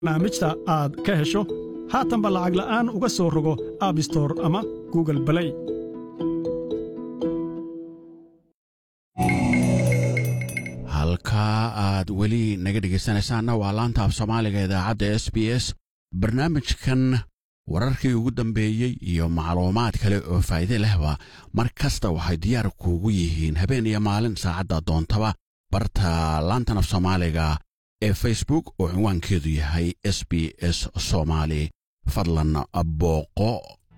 barnaamijta aad ka hesho haatanba lacag la'aan uga soo rogo App Store ama Google Play. halka aad weli naga dhegeysanaysaana waa laanta af Soomaaliga idaacadda SBS barnaamijkan wararkii ugu dambeeyay iyo macluumaad kale oo faa'iido lehba mar kasta waxay diyaar kuugu yihiin habeen iyo maalin saacadda doontaba barta laanta af Soomaaliga ee Facebook oo cinwaankeedu yahay SBS Somali fadlan booqo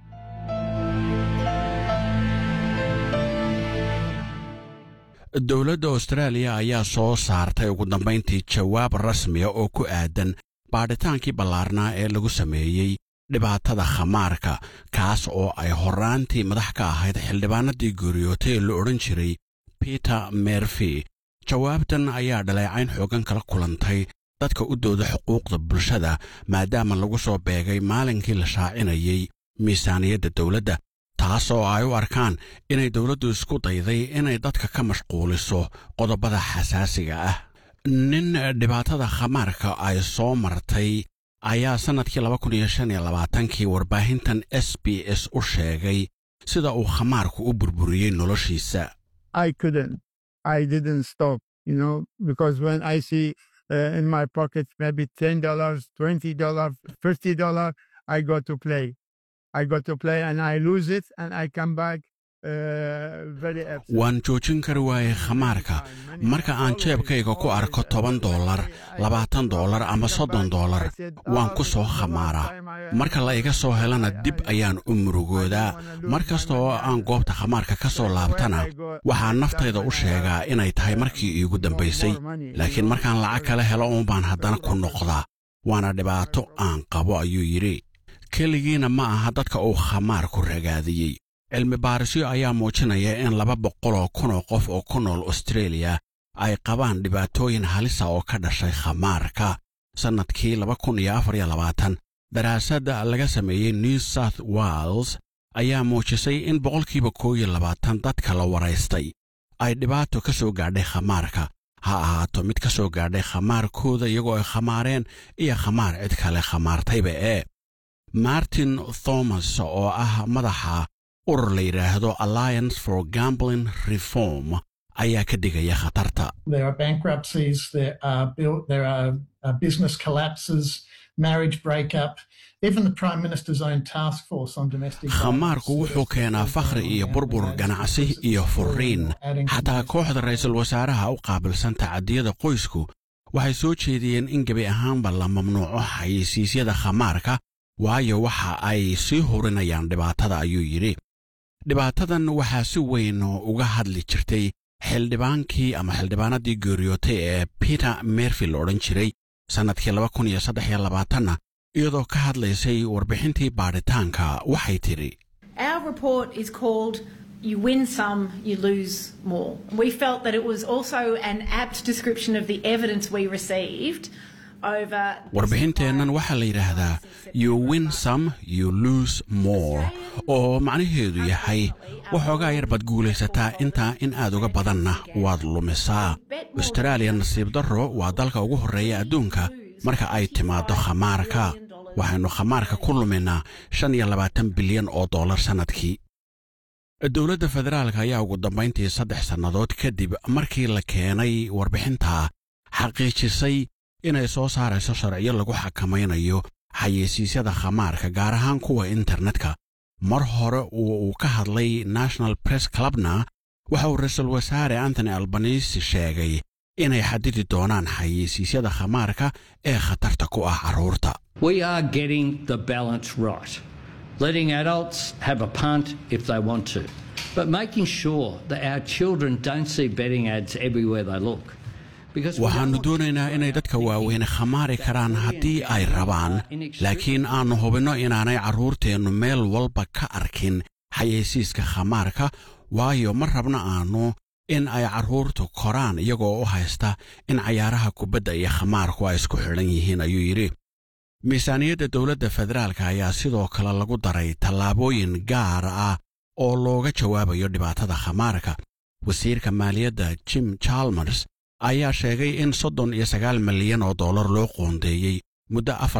dowladda Australia ayaa soo saartay ugu dambeyntii jawaab rasmi ah oo ku aadan baadhitaankii ballaarnaa ee lagu sameeyey dhibaatada khamaarka kaas oo ay horaantii madax ka ahayd xildhibaanadii geeriyootay ee la odhan jiray Peter Murphy jawaabtan ayaa dhaleecayn xoogan kala kulantay dadka u dooda xuquuqda bulshada maadaama lagu soo beegay maalinkii la shaacinayay miisaaniyadda dowladda taasoo ay u arkaan inay dowladdu isku dayday inay dadka ka mashquuliso qodobada xasaasiga ah nin dhibaatada khamaarka ay soo martay ayaa sanadkii 2025 warbaahintan SBS u sheegay sida uu khamaarku u burburiyey noloshiisa I didn't stop, because when I see in my pocket maybe $10, $20, $50, I go to play. And I lose it and I come back very upset. waan joojin kari waayay khamaarka marka aan jeebkayga ku arko $10, $20 ama $30 waan ku soo khamaaraa marka la iga soo helana dib ayaan u murugoodaa mar kasta oo aan goobta khamaarka ka soo laabtana waxaan naftayda u sheegaa inay tahay markii iigu dambaysay laakiin markaan lacag kala helo uun baan haddana ku noqdaa waana dhibaato aan qabo ayuu yidhi keligiina ma aha dadka uu khamaarku ragaadiyey cilmi baarisyo ayaa muujinaya in 200,000 qof oo ku nool Australia ay qabaan dhibaatooyin halisa oo ka dhashay khamaarka sanadkii 2024 daraasadda laga sameeyey New South Wales ayaa muujisay in 20% dadka la waraystay ay dhibaato ka soo gaadhay khamaarka ha ahaato mid ka soo gaadhay khamaarkooda iyagoo ay khamaareen iyo khamaar cid kale khamaartayba Martin Thomas oo ah madaxa urur la yiraahdo Alliance for Gambling Reform ayaa ka digaya khatarta There are bankruptcies, there are business collapses, marriage breakup, even the Prime Minister's own task force on domestic khamaarku wuxuu keenaa fakhri iyo burbur ganacsi iyo furiin xataa kooxda ra'iisul wasaaraha u qaabilsan tacadiyada qoysku waxay soo jeediyeen in gabi ahaanba la mamnuuco xayeysiisyada khamaarka waayo waxa ay sii hurinayaan dhibaatada ayuu yidhi dhibaatadan waxaa si weyn uga hadli jirtay xildhibaanadii geeriyootay ee Peter Murphy la odhan jiray sanadkii 2023 iyadoo ka hadlaysay warbixintii baadhitaanka waxay tidhi Our report is called You Win Some, You Lose More. We felt that it was also an apt description of the evidence we received warbixinteennan waxaa la yidhaahdaa You Win Some, You Lose More oo macnaheedu yahay waxoogaa yar baad guulaysataa intaa in aad uga badanna waad lumisaa Australia nasiib darro waa dalka ugu horreeya adduunka marka ay timaado khamaarka waxaynu khamaarka ku luminaa $25 bilyan sanadkii dowladda federaalka ayaa ugu dambayntii 3 sannadood kadib markii la keenay warbixinta xaqiijisay inay soo saarayso sharciyo lagu xakamaynayo xayeysiisyada khamaarka gaar ahaan kuwa internetka mar hore uu ka hadlay National Press Clubna waxa uu ra'iisul wasaare Anthony Albanese sheegay inay xadidi doonaan xayeysiisyada khamaarka ee khatarta ku ah carruurta We are getting the balance right, letting adults have a punt if they want to, but making sure that our children don't see betting ads everywhere they look. waxaannu doonaynaa inay dadka waaweyn khamaari karaan haddii ay rabaan laakiin aannu hubinno inaanay carruurteennu meel walba ka arkin xayeysiiska khamaarka waayo ma rabna aannu in ay carruurtu koraan iyagoo u haysta in cayaaraha kubadda iyo khamaarku ay isku xidhan yihiin ayuu yidhi miisaaniyadda dowladda federaalka ayaa sidoo kale lagu daray tallaabooyin gaar ah oo looga jawaabayo dhibaatada khamaarka wasiirka maaliyadda Jim Chalmers ayaa sheegay in $39 milyan loo qoondeeyey muddo 4